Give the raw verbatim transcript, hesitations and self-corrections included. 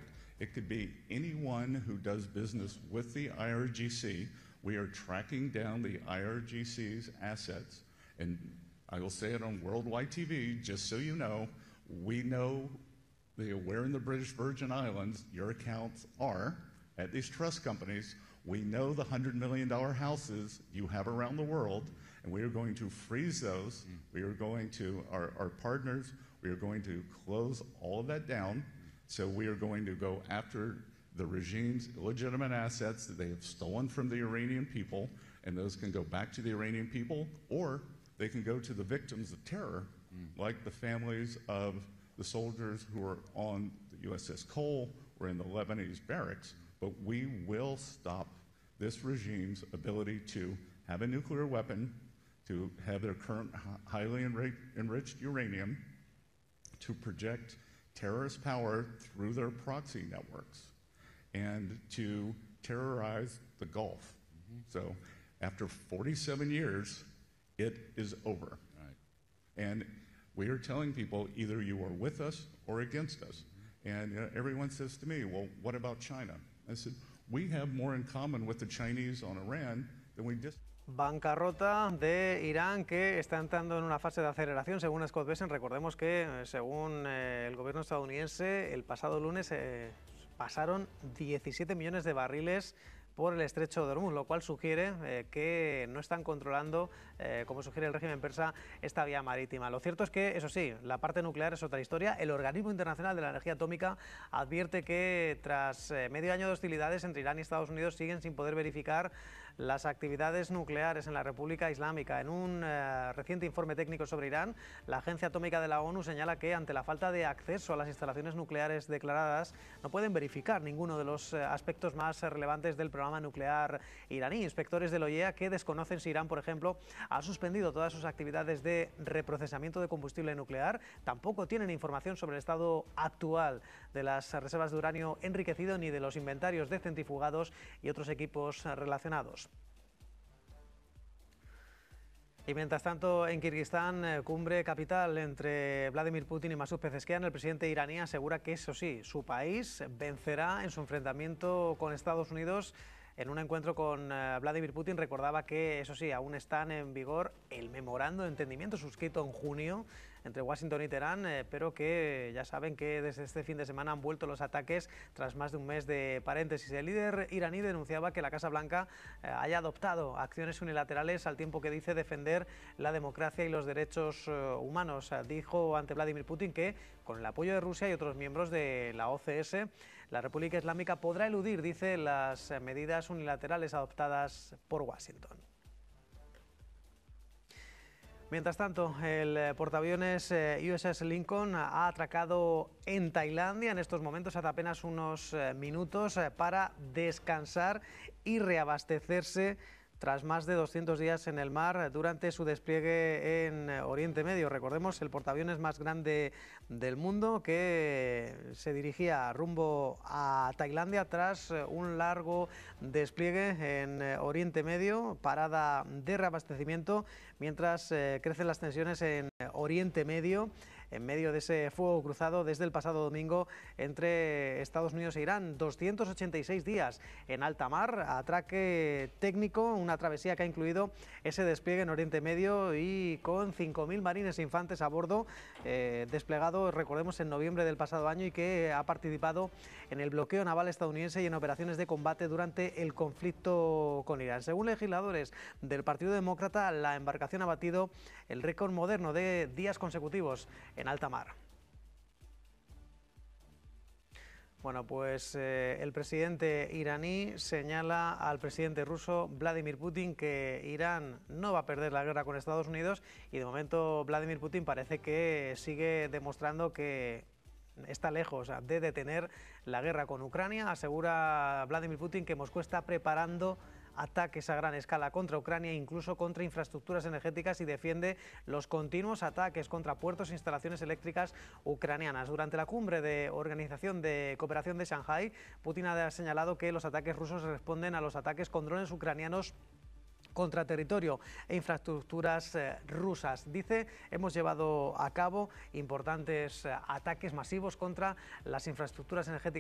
that. It could be anyone who does business with the I R G C. We are tracking down the I R G C's assets, and I will say it on Worldwide T V, just so you know, we know the, where in the British Virgin Islands your accounts are at these trust companies. We know the one hundred million dollar houses you have around the world, and we are going to freeze those. Mm. We are going to, our, our partners, we are going to close all of that down. Mm. So we are going to go after the regime's illegitimate assets that they have stolen from the Iranian people, and those can go back to the Iranian people, or they can go to the victims of terror, mm. like the families of the soldiers who are on the U S S Cole or in the Lebanese barracks. But we will stop this regime's ability to have a nuclear weapon, to have their current highly enriched uranium, to project terrorist power through their proxy networks, and to terrorize the Gulf. Mm-hmm. So after forty-seven years, it is over. Right. And we are telling people either you are with us or against us. Mm-hmm. And uh, everyone says to me, well, what about China? I said, we have more in common with the Chinese on Iran than we dis- Bancarrota de Irán, que está entrando en una fase de aceleración, según Scott Bessent. Recordemos que, según eh, el gobierno estadounidense, el pasado lunes eh, pasaron diecisiete millones de barriles por el estrecho de Hormuz, lo cual sugiere eh, que no están controlando, eh, como sugiere el régimen persa, esta vía marítima. Lo cierto es que, eso sí, la parte nuclear es otra historia. El Organismo Internacional de la Energía Atómica advierte que tras eh, medio año de hostilidades entre Irán y Estados Unidos siguen sin poder verificar las actividades nucleares en la República Islámica. En un eh, reciente informe técnico sobre Irán, la Agencia Atómica de la ONU señala que ante la falta de acceso a las instalaciones nucleares declaradas no pueden verificar ninguno de los eh, aspectos más eh, relevantes del programa nuclear iraní. Inspectores de la O I E A que desconocen si Irán, por ejemplo, ha suspendido todas sus actividades de reprocesamiento de combustible nuclear. Tampoco tienen información sobre el estado actual de las reservas de uranio enriquecido ni de los inventarios de centrifugados y otros equipos eh, relacionados. Y mientras tanto, en Kirguistán, eh, cumbre capital entre Vladimir Putin y Masud Pezeshkian, el presidente iraní asegura que, eso sí, su país vencerá en su enfrentamiento con Estados Unidos. En un encuentro con uh, Vladimir Putin recordaba que, eso sí, aún están en vigor el memorando de entendimiento suscrito en junio entre Washington y Teherán, eh, pero que ya saben que desde este fin de semana han vuelto los ataques tras más de un mes de paréntesis. El líder iraní denunciaba que la Casa Blanca eh, haya adoptado acciones unilaterales al tiempo que dice defender la democracia y los derechos eh, humanos. Dijo ante Vladimir Putin que, con el apoyo de Rusia y otros miembros de la O C S, la República Islámica podrá eludir, dice, las medidas unilaterales adoptadas por Washington. Mientras tanto, el portaaviones U S S Lincoln ha atracado en Tailandia en estos momentos, hace apenas unos minutos, para descansar y reabastecerse tras más de doscientos días en el mar durante su despliegue en Oriente Medio. Recordemos, el portaaviones más grande del mundo que se dirigía rumbo a Tailandia tras un largo despliegue en Oriente Medio, parada de reabastecimiento, mientras eh, crecen las tensiones en Oriente Medio, en medio de ese fuego cruzado desde el pasado domingo entre Estados Unidos e Irán. doscientos ochenta y seis días en alta mar, atraque técnico, una travesía que ha incluido ese despliegue en Oriente Medio y con cinco mil marines e infantes a bordo, eh, desplegado, recordemos, en noviembre del pasado año, y que ha participado en el bloqueo naval estadounidense y en operaciones de combate durante el conflicto con Irán. Según legisladores del Partido Demócrata, la embarcación ha batido el récord moderno de días consecutivos en alta mar. Bueno, pues eh, el presidente iraní señala al presidente ruso Vladimir Putin que Irán no va a perder la guerra con Estados Unidos, y de momento Vladimir Putin parece que sigue demostrando que está lejos de detener la guerra con Ucrania. Asegura Vladimir Putin que Moscú está preparando ataques a gran escala contra Ucrania, incluso contra infraestructuras energéticas, y defiende los continuos ataques contra puertos e instalaciones eléctricas ucranianas. Durante la cumbre de Organización de Cooperación de Shanghái, Putin ha señalado que los ataques rusos responden a los ataques con drones ucranianos contra territorio e infraestructuras eh, rusas. Dice, hemos llevado a cabo importantes eh, ataques masivos contra las infraestructuras energéticas